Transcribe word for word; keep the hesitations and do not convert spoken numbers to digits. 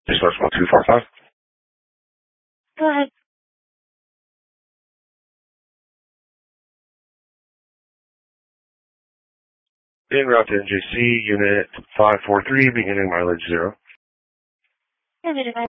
Dispatch one two four five. Go ahead. En route to N J C, unit five four three, beginning mileage zero. Negative.